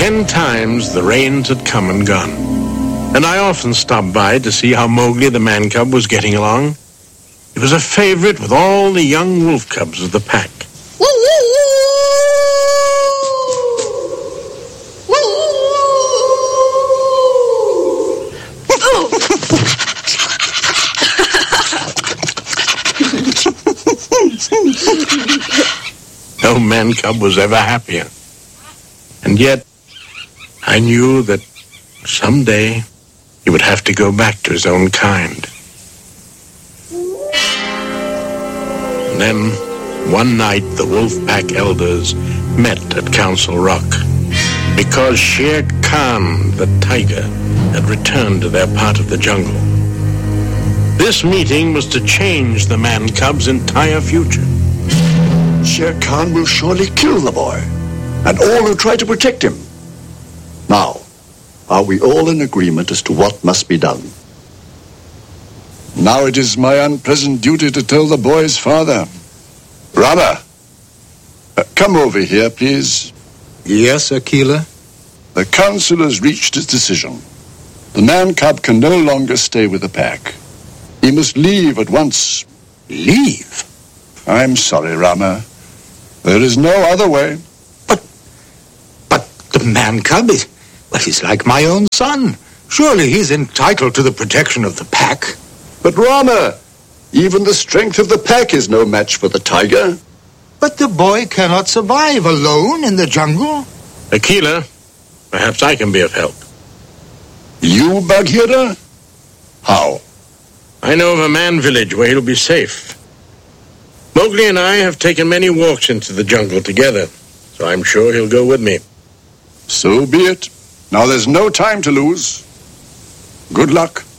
10 times the rains had come and gone, and I often stopped by to see how Mowgli the man cub was getting along. He was a favorite with all the young wolf cubs of the pack. No man cub was ever happier. And yet, I knew that someday he would have to go back to his own kind. And then, one night, the wolf pack elders met at Council Rock because Shere Khan, the tiger, had returned to their part of the jungle. This meeting was to change the man cub's entire future. Shere Khan will surely kill the boy, and all who try to protect him. Now, are we all in agreement as to what must be done? Now it is my unpleasant duty to tell the boy's father. Rama, come over here, please. Yes, Akela? The council has reached its decision. The man cub can no longer stay with the pack. He must leave at once. Leave? I'm sorry, Rama. There is no other way. But the man cub is, well, he's like my own son. Surely he's entitled to the protection of the pack. But Rama, even the strength of the pack is no match for the tiger. But the boy cannot survive alone in the jungle. Akela, perhaps I can be of help. You, Bagheera? How? I know of a man village where he'll be safe. Mowgli and I have taken many walks into the jungle together, so I'm sure he'll go with me. So be it. Now there's no time to lose. Good luck.